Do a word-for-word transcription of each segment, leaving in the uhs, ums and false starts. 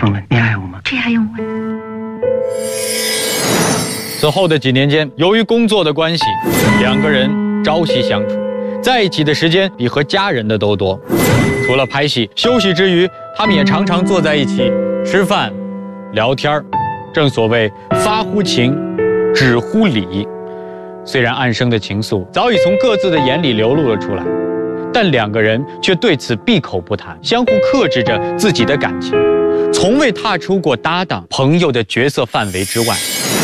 请问你爱我吗？ 这还用问？ 此后的几年间，由于工作的关系，两个人朝夕相处，在一起的时间比和家人的都多。除了拍戏，休息之余，他们也常常坐在一起吃饭、聊天儿。正所谓发乎情，止乎礼。虽然暗生的情愫早已从各自的眼里流露了出来，但两个人却对此闭口不谈，相互克制着自己的感情，从未踏出过搭档、朋友的角色范围之外。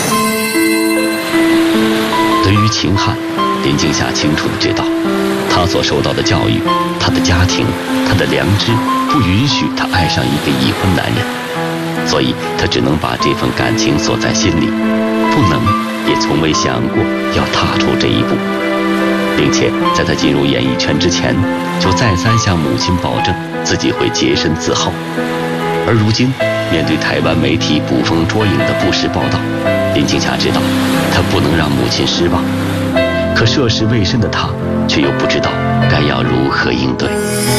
对于秦汉，林青霞清楚地知道，他所受到的教育，他的家庭，他的良知，不允许他爱上一个已婚男人，所以他只能把这份感情锁在心里，不能，也从未想过要踏出这一步，并且在他进入演艺圈之前，就再三向母亲保证自己会洁身自好。而如今，面对台湾媒体捕风捉影的不实报道，林青霞知道，她不能让母亲失望。可涉世未深的她，却又不知道该要如何应对。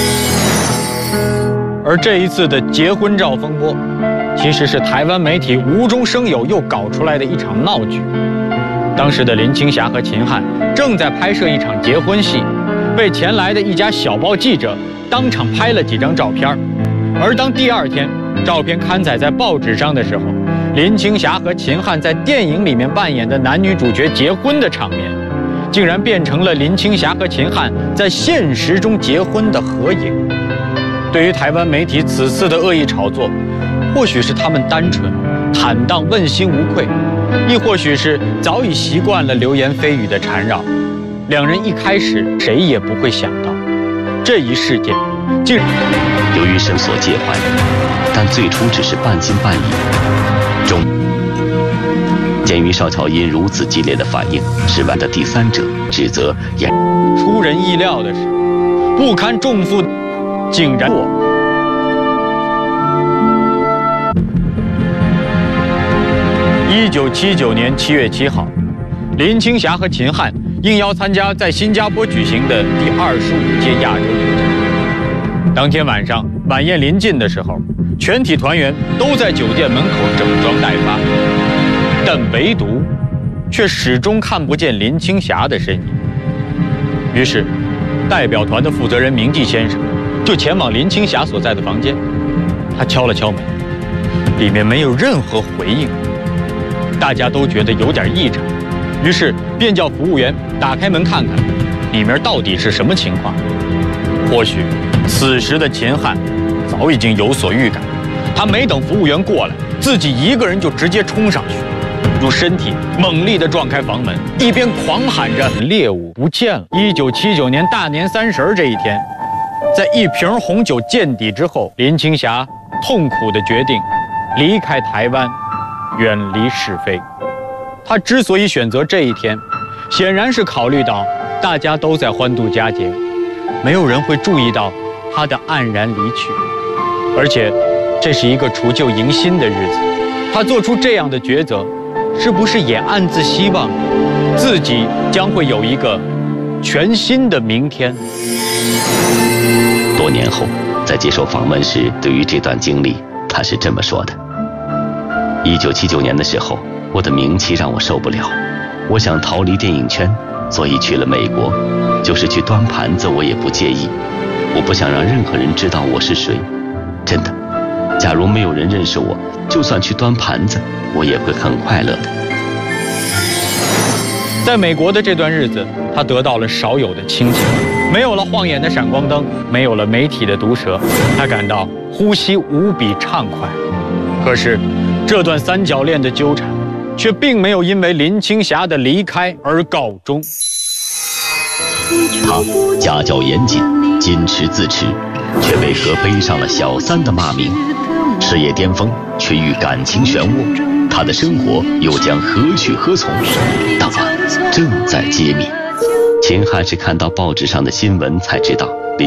而这一次的结婚照风波，其实是台湾媒体无中生有又搞出来的一场闹剧。当时的林青霞和秦汉正在拍摄一场结婚戏，被前来的一家小报记者当场拍了几张照片。而当第二天照片刊载在报纸上的时候，林青霞和秦汉在电影里面扮演的男女主角结婚的场面，竟然变成了林青霞和秦汉在现实中结婚的合影。对于台湾媒体此次的恶意炒作，或许是他们单纯、坦荡、问心无愧，亦或许是早已习惯了流言蜚语的缠绕。两人一开始谁也不会想到，这一事件竟然由于神所介怀，但最初只是半信半疑。终，鉴于邵巧音如此激烈的反应，室外的第三者指责也出人意料的是，不堪重负，竟然我。一九七九年七月七号，林青霞和秦汉应邀参加在新加坡举行的第二十五届亚洲影展。当天晚上，晚宴临近的时候，全体团员都在酒店门口整装待发，但唯独却始终看不见林青霞的身影。于是，代表团的负责人明记先生就前往林青霞所在的房间，他敲了敲门，里面没有任何回应。大家都觉得有点异常，于是便叫服务员打开门看看，里面到底是什么情况。或许此时的秦汉早已经有所预感，他没等服务员过来，自己一个人就直接冲上去，用身体猛力地撞开房门，一边狂喊着猎物不见了。一九七九年大年三十这一天，在一瓶红酒见底之后，林青霞痛苦地决定离开台湾，远离是非。他之所以选择这一天，显然是考虑到大家都在欢度佳节，没有人会注意到他的黯然离去。而且，这是一个除旧迎新的日子，他做出这样的抉择，是不是也暗自希望自己将会有一个全新的明天？ 多年后，在接受访问时，对于这段经历，他是这么说的：一九七九年的时候，我的名气让我受不了，我想逃离电影圈，所以去了美国，就是去端盘子我也不介意，我不想让任何人知道我是谁。真的，假如没有人认识我，就算去端盘子，我也会很快乐的。 在美国的这段日子，他得到了少有的清静，没有了晃眼的闪光灯，没有了媒体的毒舌，他感到呼吸无比畅快。可是，这段三角恋的纠缠，却并没有因为林青霞的离开而告终。 他家教严谨，矜持自持，却为何背上了小三的骂名？事业巅峰，却遇感情漩涡，他的生活又将何去何从？档案正在揭秘。秦汉是看到报纸上的新闻才知道